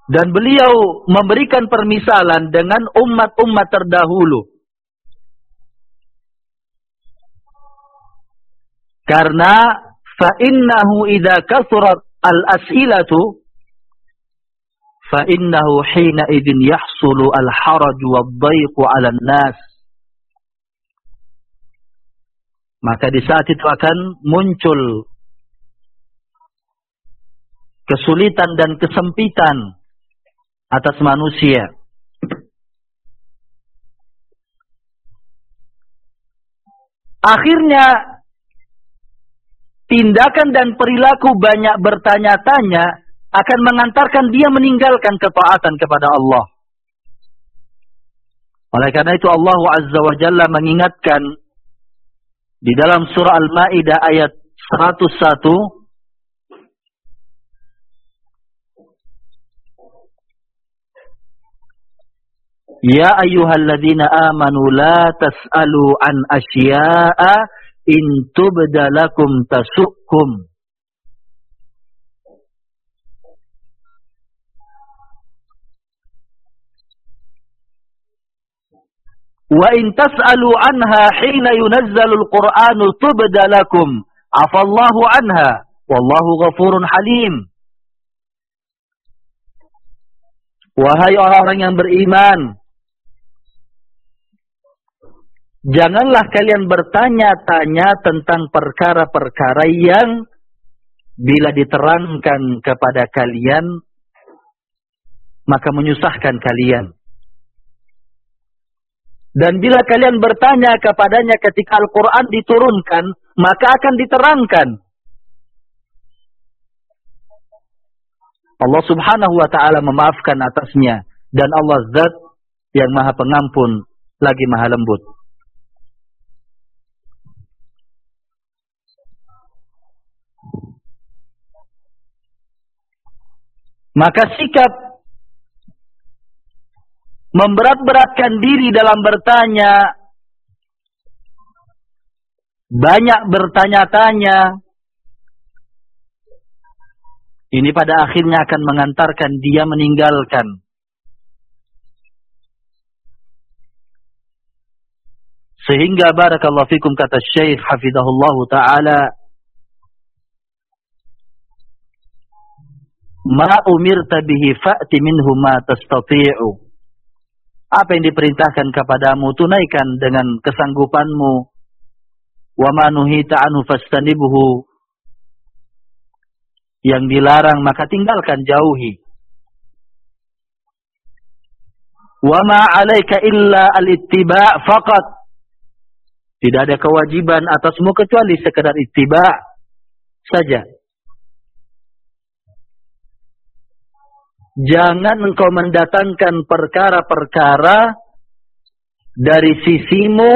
Dan beliau memberikan permisalan dengan umat-umat terdahulu. Karena fa'innahu idza kathurat al-as'ilatu fa'innahu hina idin yahsulu al-haraj wad-dhayqu 'ala an-nas. Maka di saat itu akan muncul kesulitan dan kesempitan atas manusia. Akhirnya tindakan dan perilaku banyak bertanya-tanya akan mengantarkan dia meninggalkan ketaatan kepada Allah. Oleh karena itu Allah Azza wa Jalla mengingatkan di dalam surah Al-Maidah ayat 101, Ya ayyuhalladzina amanu la tas'alu an asya'a in tubda lakum tasukkum. Wa in tas'alu anha hina yunazzalul Qur'anu tubda lakum afallahu anha wallahu ghafurun halim. Wahai orang-orang yang beriman, janganlah kalian bertanya-tanya tentang perkara-perkara yang bila diterangkan kepada kalian maka menyusahkan kalian. Dan bila kalian bertanya kepadanya ketika Al-Quran diturunkan, maka akan diterangkan. Allah Subhanahu wa ta'ala memaafkan atasnya. Dan Allah Zat yang Maha Pengampun lagi Maha Lembut. Maka sikap memberat-beratkan diri dalam bertanya, banyak bertanya-tanya, ini pada akhirnya akan mengantarkan dia meninggalkan. Sehingga barakallahu fikum kata Syekh hafizahullahu ta'ala, ma umirta bihi fa'ti minhu ma tastati'u. Apa yang diperintahkan kepadamu tunaikan dengan kesanggupanmu. Wa ma nuhita anhu fastanibhu. Yang dilarang maka tinggalkan, jauhi. Wa ma 'alaika illa al-ittiba' faqat. Tidak ada kewajiban atasmu kecuali sekedar ittiba' saja. Jangan engkau mendatangkan perkara-perkara dari sisimu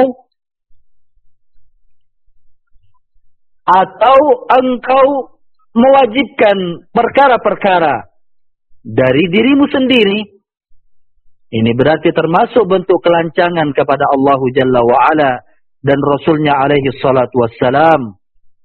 atau engkau mewajibkan perkara-perkara dari dirimu sendiri. Ini berarti termasuk bentuk kelancangan kepada Allah Jalla wa'ala dan Rasulnya alaihi salatu wassalam.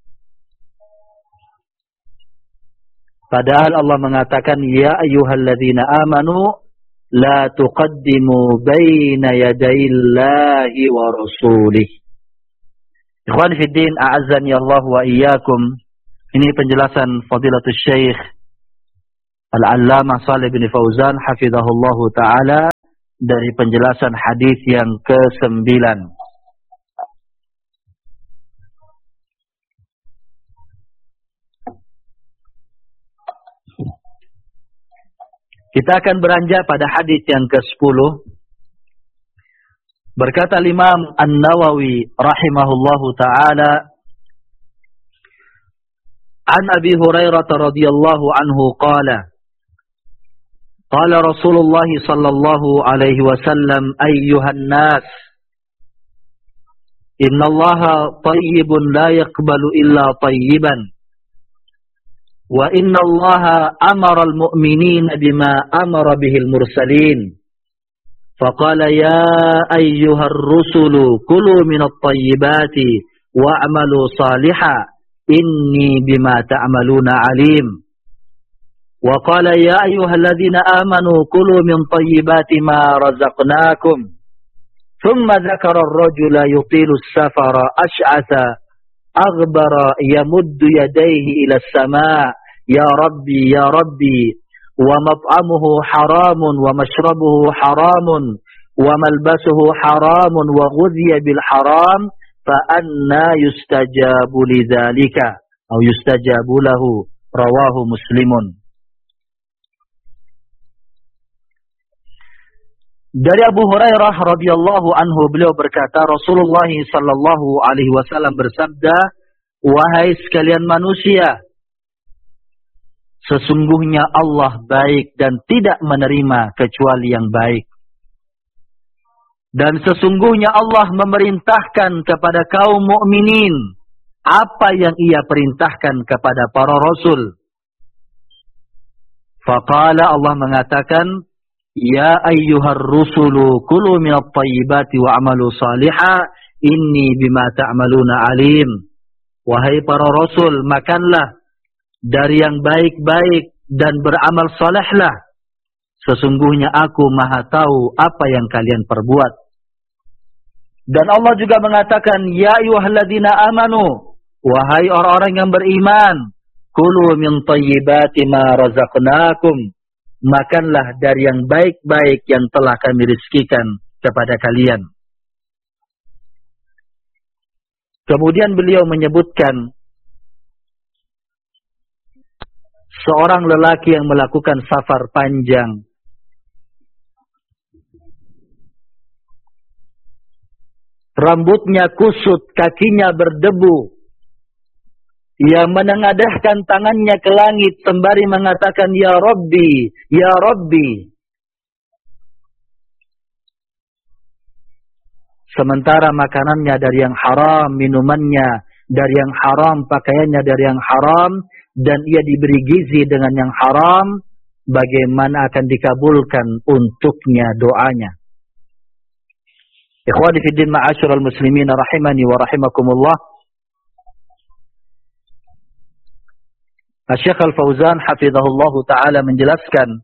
Padahal Allah mengatakan, Ya ayyuhalladzina amanu, la tuqaddimu baina yadayillahi wa rasulih. Ikhwan fiddin, a'azzani Allah wa iyyakum. Ini penjelasan Fadilatul Syekh Al-Allamah Shalih bin Fauzan hafizahullahu ta'ala dari penjelasan hadis yang ke-9. Kita akan beranjak pada hadis yang ke-10. Berkata Imam An-Nawawi rahimahullahu ta'ala, An Abi Hurairah radhiyallahu anhu qala, Qala Rasulullah sallallahu alaihi wasallam, ayyuhan nas, innallaha tayyibun la yaqbalu illa tayyiban. Wa inna allaha amara al-mu'minina bima amara bihil mursalin. Faqala ya ayyuhar rusulu kulu minat tayyibati wa'amalu saliha inni bima ta'amaluna alim. Wa qala ya ayyuhalladzina amanu kulu min thayyibati ma razaqnakum. Thumma dzakara ar-rajula yutilu as-safara ash'atha aghbara yamuddu yadayhi ila as-sama' ya rabbi wa mat'amuhu haramun wa mashrabuhu haramun wa malbasuhu haramun wa ghudhiya bil haram fa anna yustajabu lidzalika atau yustajabu lahu rawahu Muslimun. Dari Abu Hurairah radhiyallahu anhu beliau berkata Rasulullah sallallahu alaihi wasallam bersabda, wahai sekalian manusia, sesungguhnya Allah baik dan tidak menerima kecuali yang baik. Dan sesungguhnya Allah memerintahkan kepada kaum mukminin apa yang Ia perintahkan kepada para rasul. Faqala, Allah mengatakan, ya ayyuhar rusulu kulu minat tayyibati wa amalu salihah inni bima ta'maluna alim. Wahai para rasul, makanlah dari yang baik-baik dan beramal salehlah. Sesungguhnya aku maha tahu apa yang kalian perbuat. Dan Allah juga mengatakan, ya ayyuhalladzina amanu, wahai orang-orang yang beriman, kulu min tayyibati ma razaqnakum, makanlah dari yang baik-baik yang telah kami rizkikan kepada kalian. Kemudian beliau menyebutkan seorang lelaki yang melakukan safar panjang. Rambutnya kusut, kakinya berdebu. Ia menengadahkan tangannya ke langit sembari mengatakan, ya Rabbi, ya Rabbi. Sementara makanannya dari yang haram, minumannya dari yang haram, pakaiannya dari yang haram, dan ia diberi gizi dengan yang haram, bagaimana akan dikabulkan untuknya doanya? Ikhwani fi din ma'asyiral muslimin rahimani wa rahimakumullah. Syekh Al-Fauzan hafizahullah ta'ala menjelaskan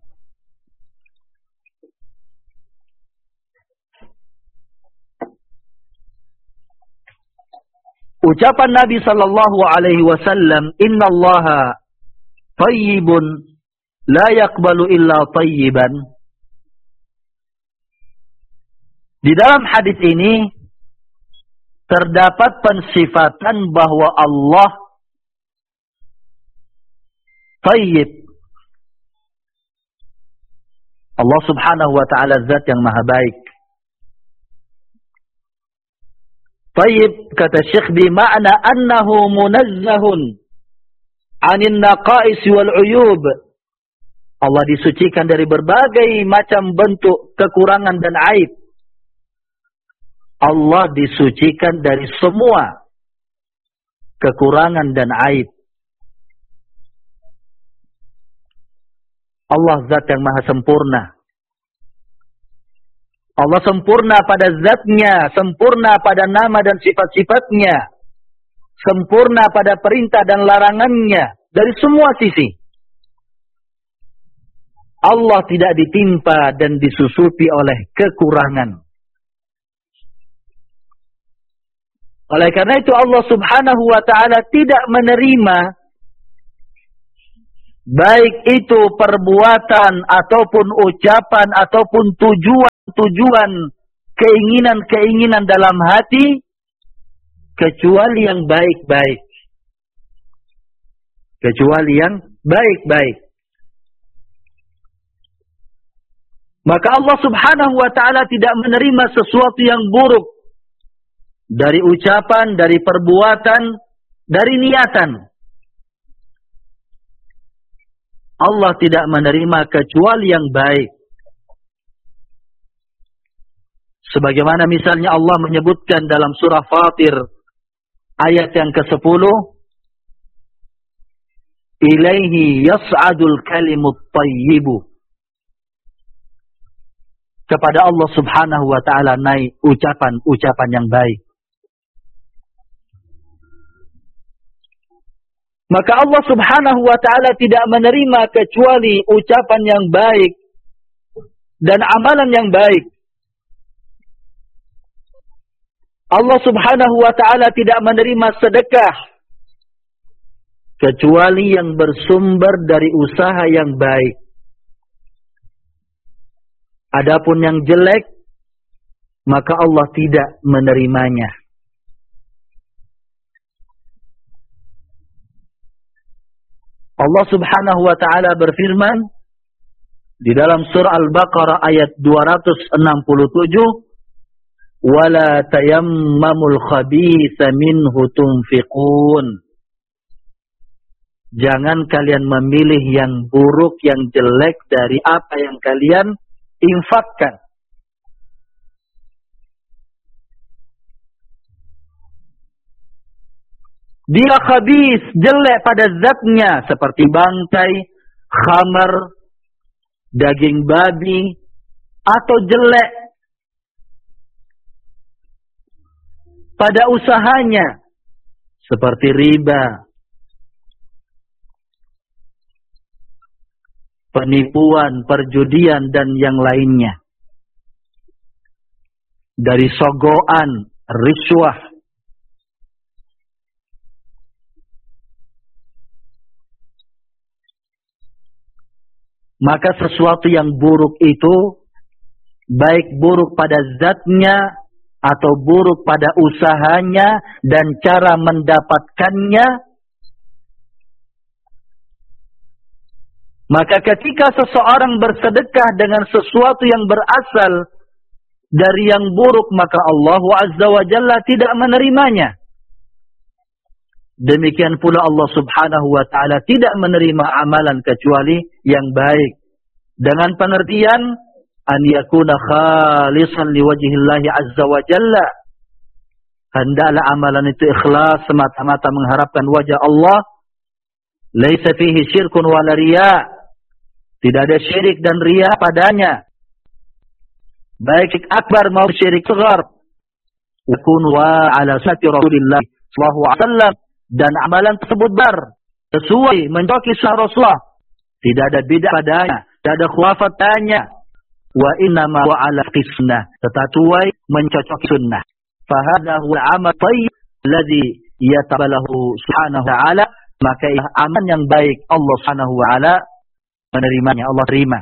ucapan Nabi sallallahu alaihi wasallam, innallaha tayyibun la yaqbalu illa tayyiban. Di dalam hadis ini terdapat pensifatan bahwa Allah tayyib. Allah subhanahu wa ta'ala zat yang maha baik. Tayyib, kata Syekh, bima'na annahu munazzahun anin naqais wal uyub. Allah disucikan dari berbagai macam bentuk kekurangan dan aib. Allah disucikan dari semua kekurangan dan aib. Allah zat yang maha sempurna. Allah sempurna pada zatnya, sempurna pada nama dan sifat-sifatnya, sempurna pada perintah dan larangannya dari semua sisi. Allah tidak ditimpa dan disusupi oleh kekurangan. Oleh karena itu Allah subhanahu wa ta'ala tidak menerima baik itu perbuatan ataupun ucapan ataupun tujuan keinginan-keinginan dalam hati kecuali yang baik-baik. Kecuali yang baik-baik. Maka Allah subhanahu wa ta'ala tidak menerima sesuatu yang buruk dari ucapan, dari perbuatan, dari niatan. Allah tidak menerima kecuali yang baik. Sebagaimana misalnya Allah menyebutkan dalam surah Fatir ayat yang ke-10, ilaihi yas'adul kalimut tayyibu. Kepada Allah subhanahu wa ta'ala naik ucapan-ucapan yang baik. Maka Allah Subhanahu wa ta'ala tidak menerima kecuali ucapan yang baik dan amalan yang baik. Allah Subhanahu wa ta'ala tidak menerima sedekah kecuali yang bersumber dari usaha yang baik. Adapun yang jelek, maka Allah tidak menerimanya. Allah Subhanahu wa ta'ala berfirman di dalam surah Al-Baqarah ayat 267, "Wala tayammamul khabitha minhu tunfiqun." Jangan kalian memilih yang buruk, yang jelek dari apa yang kalian infakkan. Dia khabis, jelek pada zatnya, seperti bangkai, khamar, daging babi, atau jelek pada usahanya, seperti riba, penipuan, perjudian, dan yang lainnya. Dari sogoan, riswah. Maka sesuatu yang buruk itu, baik buruk pada zatnya, atau buruk pada usahanya, dan cara mendapatkannya, maka ketika seseorang bersedekah dengan sesuatu yang berasal dari yang buruk, maka Allah Azza wa Jalla tidak menerimanya. Demikian pula Allah Subhanahu wa ta'ala tidak menerima amalan kecuali yang baik. Dengan pengertian, an yakuna khalisan liwajhillahi azza wa jalla. Hendaklah amalan itu ikhlas, semata-mata mengharapkan wajah Allah. Laisa fihi syirkun wala riya. Tidak ada syirik dan riya padanya. Baik akbar maupun syirik asghar. Yakun wa ala sunnati Rasulillah sallallahu alaihi wasallam. Dan amalan tersebut sesuai mencoki sunnah Rasulullah. Tidak ada bid'ah padanya, tidak ada khurafat padanya. Wa innama wa ala qisnah, tetapi mencocoki sunnah. Fa hadha huwa amal thayyib alladhi yatabalahu subhanahu wa ta'ala. Maka amal yang baik Allah Subhanahu wa ta'ala menerimanya, Allah terima.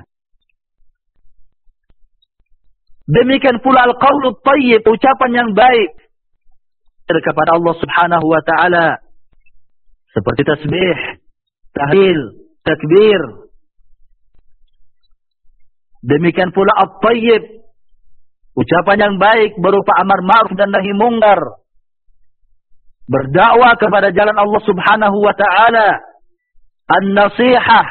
Demikian pula al-qaulu thayyib, ucapan yang baik kepada Allah Subhanahu wa ta'ala, seperti tasbih, tahlil, takbir. Demikian pula at-thayyib, ucapan yang baik berupa amar ma'ruf dan nahi mungkar, berdakwah kepada jalan Allah Subhanahu wa ta'ala, an-nasihah.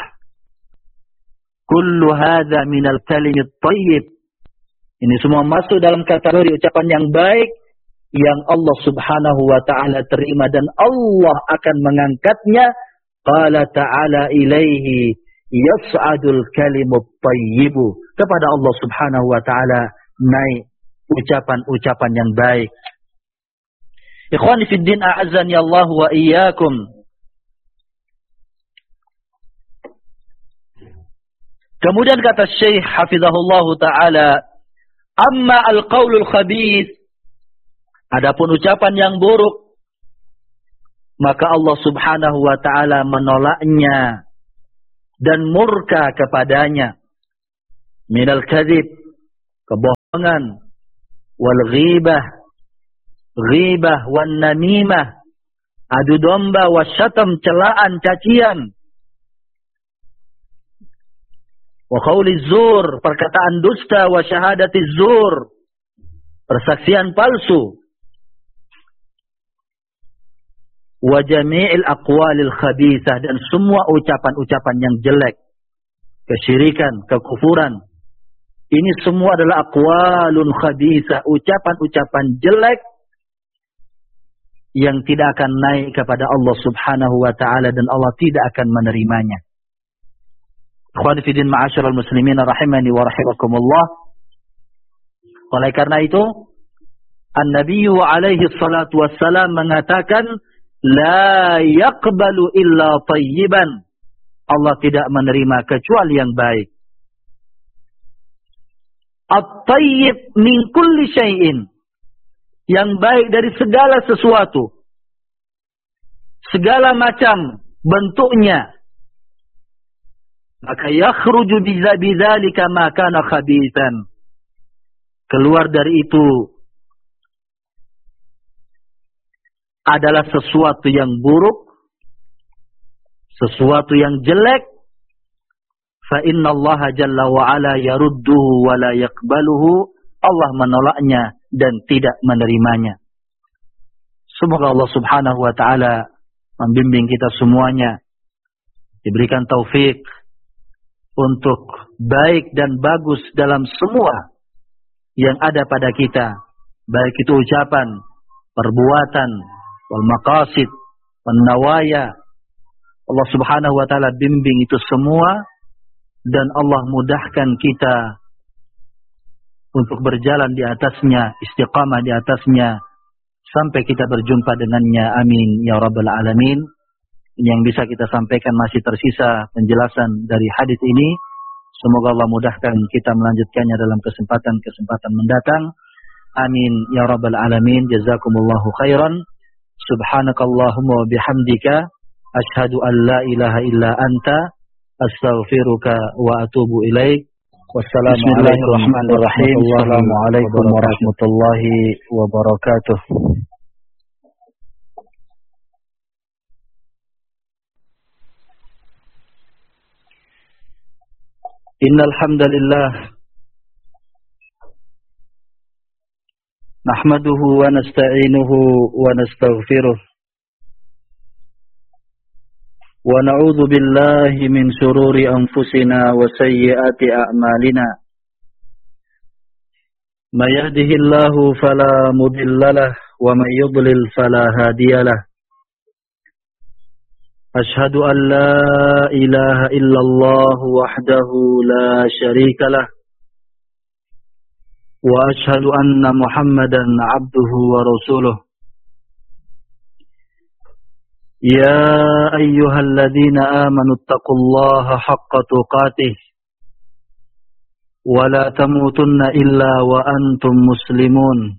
Kullu hadza minal kalimit thayyib. Ini semua masuk dalam kategori ucapan yang baik yang Allah Subhanahu wa ta'ala terima dan Allah akan mengangkatnya. Qala ta'ala ilaihi yas'adul kalimut thayyibu. Kepada Allah Subhanahu wa ta'ala naik ucapan-ucapan yang baik. Ikhwani fid din, a'azzani Allah wa iyyakum. Kemudian kata Syekh hafizahullah ta'ala, amma al-qaulul khabith, adapun ucapan yang buruk, maka Allah Subhanahu wa ta'ala menolaknya dan murka kepadanya. Minal kadhib, kebohongan, wal ghibah, ghibah, wan namimah, adu domba, wasyatam, celaan, cacian, wa qawli zur, perkataan dusta, wa syahadati zur, persaksian palsu, wa jami'il aqwalil khabithah, dan semua ucapan-ucapan yang jelek, kesyirikan, kekufuran. Ini semua adalah aqwalun khabithah, ucapan-ucapan jelek yang tidak akan naik kepada Allah Subhanahu wa ta'ala dan Allah tidak akan menerimanya. Ikhwani fillah ma'asyiral muslimin rahimani wa rahimakumullah. Oleh karena itu, An-Nabi alaihi salatu wassalam mengatakan, la yaqbalu illa tayyiban. Allah tidak menerima kecuali yang baik. At-tayyib min kulli syai'in. Yang baik dari segala sesuatu. Segala macam bentuknya. Maka yakhruju bidzalika ma kana khabithan. Keluar dari itu adalah sesuatu yang buruk, sesuatu yang jelek. Fa innallaha jalla wa ala yarudduhu wa la yaqbaluhu. Allah menolaknya dan tidak menerimanya. Semoga Allah Subhanahu wa taala membimbing kita semuanya, diberikan taufik untuk baik dan bagus dalam semua yang ada pada kita, baik itu ucapan, perbuatan, wal maqasid, wan nawaya. Allah Subhanahu wa taala bimbing itu semua dan Allah mudahkan kita untuk berjalan di atasnya, istiqamah di atasnya sampai kita berjumpa dengannya. Amin ya rabbal alamin. Yang bisa kita sampaikan masih tersisa penjelasan dari hadis ini. Semoga Allah mudahkan kita melanjutkannya dalam kesempatan-kesempatan mendatang. Amin ya rabbal alamin. Jazakumullahu khairan. Subhanakallahumma wa bihamdika asyhadu an la ilaha illa anta astaghfiruka wa atubu ilaik. Bismillahirrahmanirrahim. Assalamualaikum warahmatullahi wabarakatuh. Innal hamdalillah nahmaduhu wa nasta'inuhu wa nastaghfiruh wa na'udzu billahi min shururi anfusina wa sayyiati a'malina. May yahdihillahu fala mudhillalah wa may yudlil fala hadiyalah. Ashhadu an la ilaha illallah wahdahu la syarika lah wa ashhadu anna Muhammadan abduhu wa rasuluh. Ya ayyuhalladzina amanu taqullaha haqqa tuqatih wa la tamutunna illa wa antum muslimun.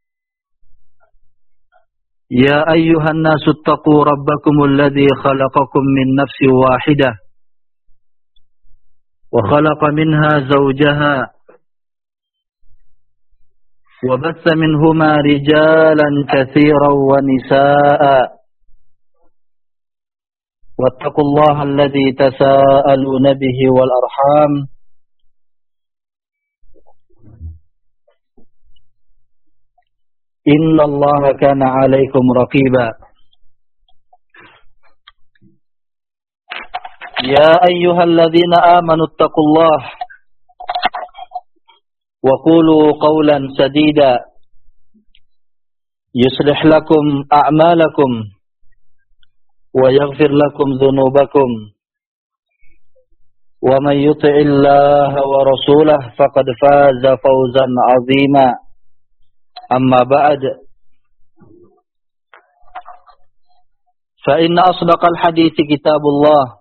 Ya ayyuhan nasu taqu rabbakumul ladzi khalaqakum min nafsin wahidah wa khalaqa minha zawjaha wa batha minhuma rijalan katsiran wa nisaa'a. Wattaqullaha alladzi tasaaluna bihi wal arham. Innallaha kana 'alaikum raqiba. Ya ayyuhalladzina amanu taqullaha wa qulu qawlan sadida yuslih lakum a'malakum wa yaghfir lakum dhunubakum wa may yuti'illaha wa rasulahu faqad faza fawzan 'azima. Amma ba'd, fa inna asdaqal hadithi kitabullah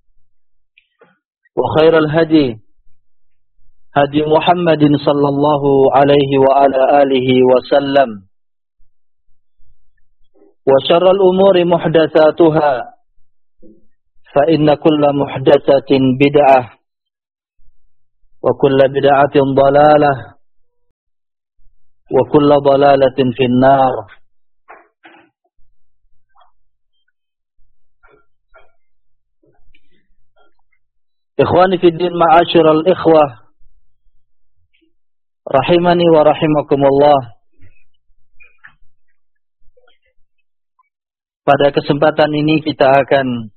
wa khairal hadi hadi Muhammadin sallallahu alaihi wa ala alihi wa sallam wa syarral umuri muhdatsatuha fa inna kulla muhdatsatin bid'ah wa kulla bid'atin dhalalah wa kullu dhalalatin finnar. Ikhwani fi din, ma'asyiral ikhwah rahimani wa rahimakumullah. Pada kesempatan ini kita akan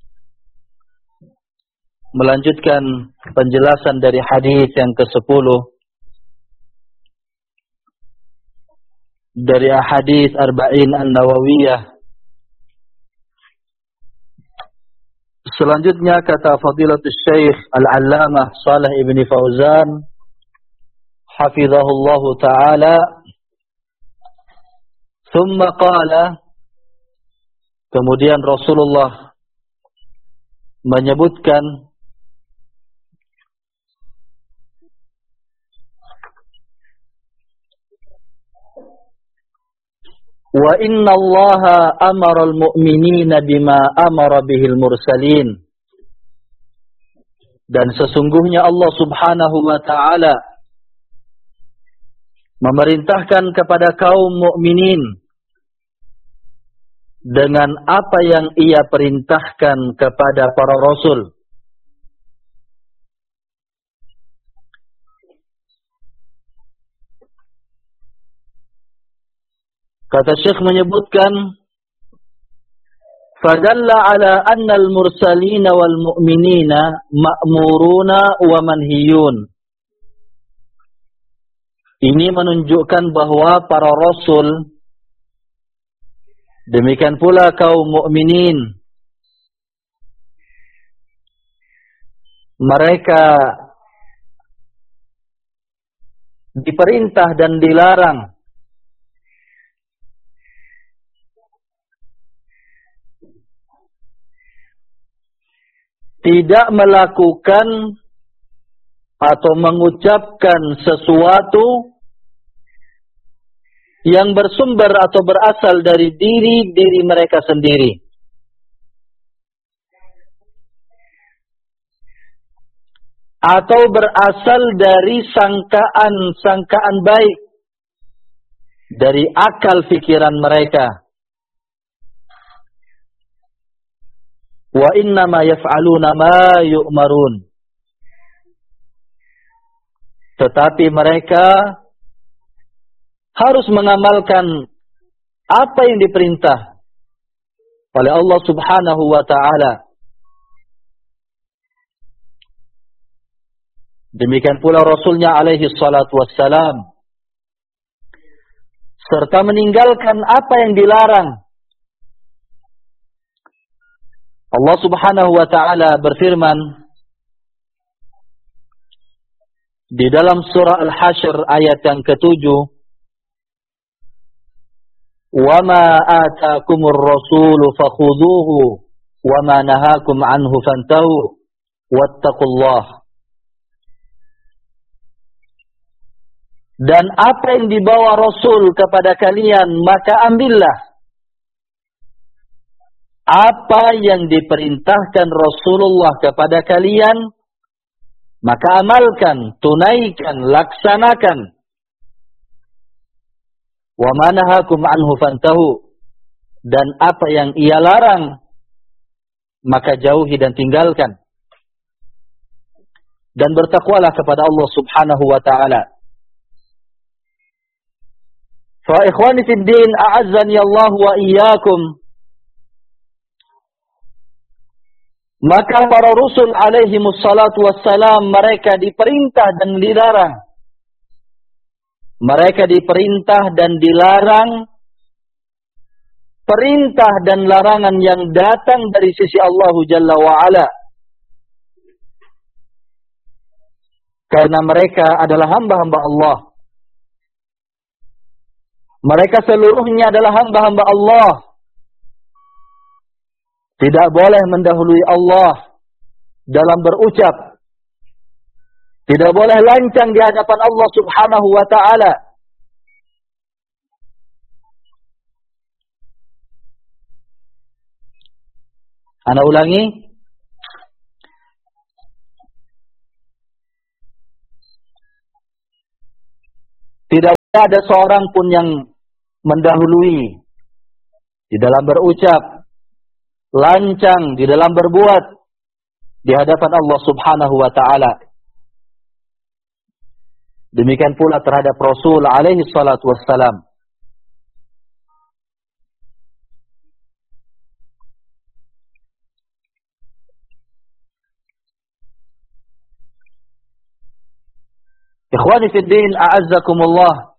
melanjutkan penjelasan dari hadis yang ke-10 dari ahadits Arba'in An-Nawawiyah. Selanjutnya kata Fadilatul Syekh Al-Allamah Shalih Ibn Fauzan hafizahullahu ta'ala, thumma qala Kemudian Rasulullah menyebutkan wa inna Allaha amara al-mu'minina bima amara bihil mursalin. Dan sesungguhnya Allah Subhanahu wa ta'ala memerintahkan kepada kaum mukminin dengan apa yang ia perintahkan kepada para rasul. Kata Syekh menyebutkan, fadalla ala anna al-mursalina wal mu'minina ma'muruna wa manhiyun. Ini menunjukkan bahwa para rasul, demikian pula kaum mukminin, mereka diperintah dan dilarang tidak melakukan atau mengucapkan sesuatu yang bersumber atau berasal dari diri mereka sendiri, atau berasal dari sangkaan baik dari akal fikiran mereka. Wa innama yaf'aluna ma yu'marun. Tetapi mereka harus mengamalkan apa yang diperintah oleh Allah Subhanahu wa ta'ala. Demikian pula Rasulnya alaihi salatu wassalam, serta meninggalkan apa yang dilarang. Allah Subhanahu wa ta'ala berfirman di dalam surah Al-Hasyr ayat yang ke-7, وَمَا آتَاكُمُ الرَّسُولُ فَخُذُوهُ وَمَا نَهَاكُمْ عَنْهُ فَانْتَهُوا وَاتَّقُوا اللَّهَ. Dan apa yang dibawa Rasul kepada kalian, maka ambillah. Apa yang diperintahkan Rasulullah kepada kalian, maka amalkan, tunaikan, laksanakan. Wa ma nahakum anhu fantahu. Dan apa yang ia larang, maka jauhi dan tinggalkan. Dan bertakwalah kepada Allah Subhanahu wa ta'ala. Fa ikhwani fid din, a'azzani Allah wa iyyakum. Maka para Rasul alaihimus salatu wassalam, mereka diperintah dan dilarang. Mereka diperintah dan dilarang, perintah dan larangan yang datang dari sisi Allah Jalla wa'ala. Karena mereka adalah hamba-hamba Allah. Mereka seluruhnya adalah hamba-hamba Allah. Tidak boleh mendahului Allah dalam berucap. Tidak boleh lancang di hadapan Allah Subhanahu wa ta'ala. Ana ulangi. Tidak ada seorang pun yang mendahului di dalam berucap, lancang di dalam berbuat di hadapan Allah Subhanahu wa ta'ala. Demikian pula terhadap Rasul alaihi salatu wassalam. Ikhwani fid din, a'azzakumullah.